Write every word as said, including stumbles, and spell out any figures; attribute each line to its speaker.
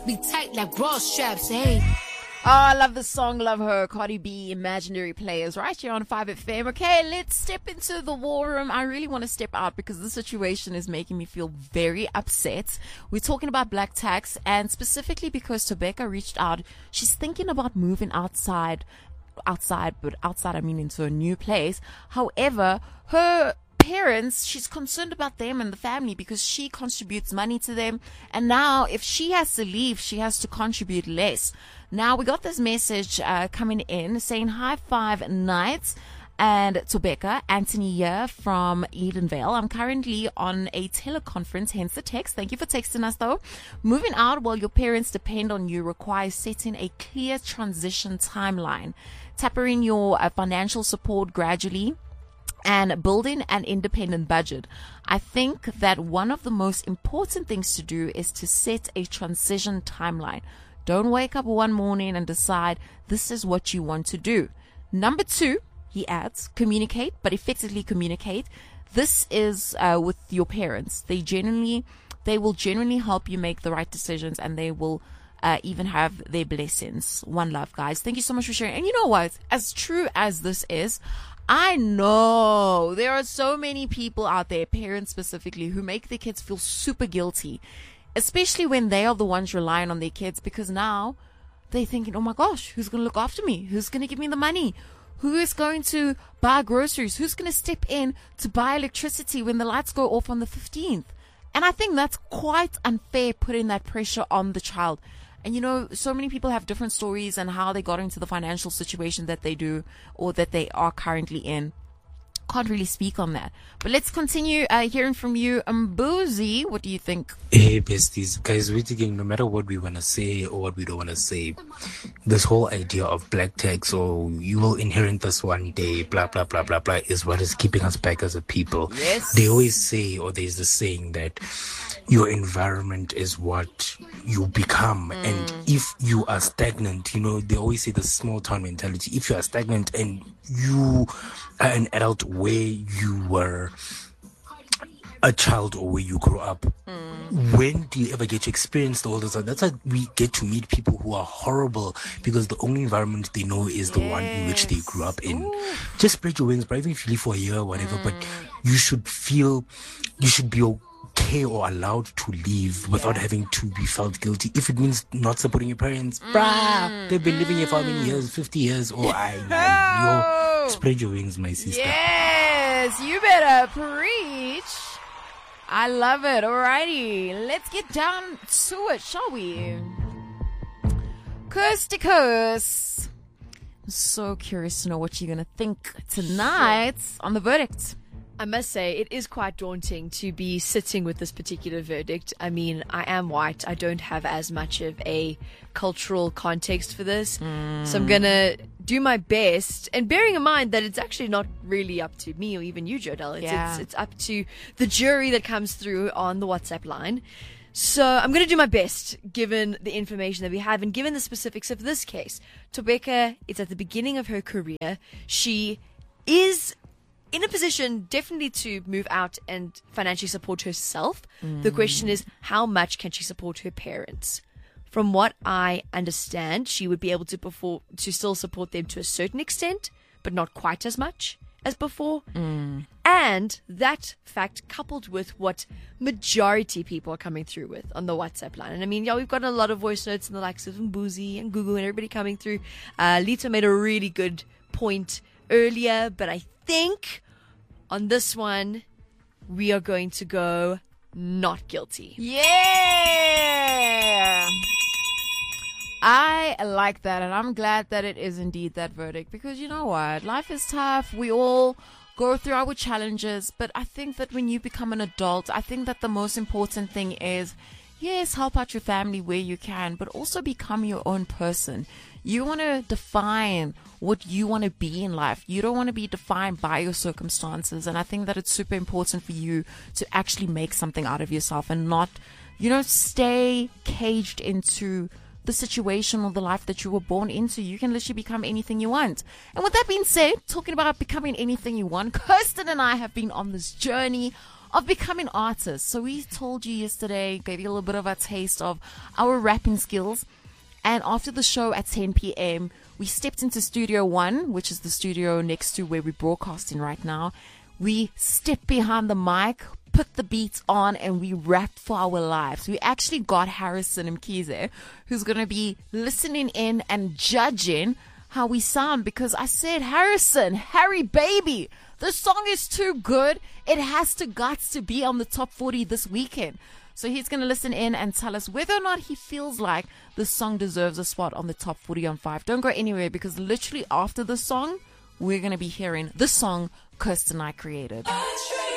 Speaker 1: be tight like bra straps, hey.
Speaker 2: Oh, I love the song, love her. Cardi B, Imaginary Players, right here on five F M. Okay, let's step into the war room. I really want to step out because the situation is making me feel very upset. We're talking about black tax, and specifically because Thobeka reached out. She's thinking about moving outside, outside, but outside I mean into a new place. However, her parents, she's concerned about them and the family because she contributes money to them, and now if she has to leave, she has to contribute less. Now we got this message uh, coming in saying high five nights and Thobeka, Anthony here from Edenvale. I'm currently on a teleconference, hence the text. Thank you for texting us though. Moving out while your parents depend on you requires setting a clear transition timeline, tapering your uh, financial support gradually, and building an independent budget. I think that one of the most important things to do is to set a transition timeline. Don't wake up one morning and decide this is what you want to do. Number two, he adds, communicate, but effectively communicate. This is uh, with your parents. They genuinely, they will genuinely help you make the right decisions, and they will uh, even have their blessings. One love, guys. Thank you so much for sharing. And you know what? As true as this is, I know there are so many people out there, parents specifically, who make their kids feel super guilty, especially when they are the ones relying on their kids, because now they're thinking, oh my gosh, who's going to look after me? Who's going to give me the money? Who is going to buy groceries? Who's going to step in to buy electricity when the lights go off on the fifteenth? And I think that's quite unfair, putting that pressure on the child. And you know, so many people have different stories and how they got into the financial situation that they do or that they are currently in. Can't really speak on that. But let's continue uh, hearing from you. Mbuzi, what do you think?
Speaker 3: Hey, besties. Guys, we're thinking no matter what we want to say or what we don't want to say, this whole idea of black tax or you will inherit this one day, blah, blah, blah, blah, blah, is what is keeping us back as a people.
Speaker 2: Yes.
Speaker 3: They always say, or there's this saying that your environment is what you become. Mm. And if you are stagnant, you know, they always say the small town mentality. If you are stagnant and you are an adult where you were a child or where you grew up, mm. when do you ever get to experience all this? That's why we get to meet people who are horrible, because the only environment they know is the yes. one in which they grew up in. Ooh. Just spread your wings, but even if you live for a year or whatever, mm. but you should feel, you should be okay or allowed to leave without yeah. having to be felt guilty. If it means not supporting your parents, mm. brah, they've been living here for how many years? fifty years? Or I know. Yo, spread your wings, my sister.
Speaker 2: Yes, you better preach. I love it. Alrighty, let's get down to it, shall we? Curse to curse. I'm so curious to know what you're going to think tonight on the verdict.
Speaker 4: I must say, it is quite daunting to be sitting with this particular verdict. I mean, I am white. I don't have as much of a cultural context for this. Mm. So I'm going to do my best. And bearing in mind that it's actually not really up to me or even you, Jodelle. It's,
Speaker 2: yeah.
Speaker 4: it's, it's up to the jury that comes through on the WhatsApp line. So I'm going to do my best, given the information that we have and given the specifics of this case. Thobeka is at the beginning of her career. She is in a position definitely to move out and financially support herself. Mm. The question is, how much can she support her parents? From what I understand, she would be able to perform, to still support them to a certain extent, but not quite as much as before.
Speaker 2: Mm.
Speaker 4: And that fact coupled with what majority people are coming through with on the WhatsApp line. And I mean, yeah, we've got a lot of voice notes and the likes of Mbuzi and Google and everybody coming through. Uh, Lito made a really good point earlier, but I think on this one, we are going to go not guilty.
Speaker 2: Yeah! I like that, and I'm glad that it is indeed that verdict, because you know what? Life is tough. We all go through our challenges, but I think that when you become an adult, I think that the most important thing is, yes, help out your family where you can, but also become your own person. You want to define what you want to be in life. You don't want to be defined by your circumstances. And I think that it's super important for you to actually make something out of yourself and not, you know, stay caged into the situation or the life that you were born into. You can literally become anything you want. And with that being said, talking about becoming anything you want, Kirsten and I have been on this journey of becoming artists. So we told you yesterday, gave you a little bit of a taste of our rapping skills. And after the show at ten p.m., we stepped into Studio One, which is the studio next to where we're broadcasting right now. We stepped behind the mic, put the beats on, and we rapped for our lives. We actually got Harrison Mkhize, who's going to be listening in and judging how we sound, because I said, Harrison, Harry baby, the song is too good. It has to guts to be on the top forty this weekend. So he's going to listen in and tell us whether or not he feels like the song deserves a spot on the top forty on five. Don't go anywhere, because literally after the song, we're going to be hearing the song Kirsten and I created.